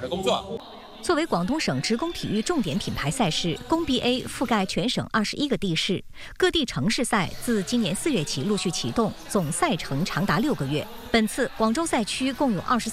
的工作。 作为广东省职工体育重点品牌赛事，工 BA 覆盖全省21个地市，各地城市赛自今年4月起陆续启动，总赛程长达6个月。本次广州赛区共有24